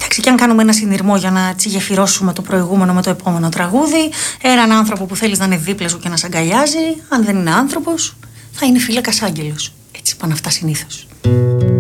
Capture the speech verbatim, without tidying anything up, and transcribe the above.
Εντάξει, και αν κάνουμε ένα συνειρμό για να τσιγεφυρώσουμε το προηγούμενο με το επόμενο τραγούδι, έναν άνθρωπο που θέλεις να είναι δίπλα σου και να σ' αγκαλιάζει, αν δεν είναι άνθρωπος, θα είναι φύλακας άγγελος. Έτσι πάνε αυτά συνήθως.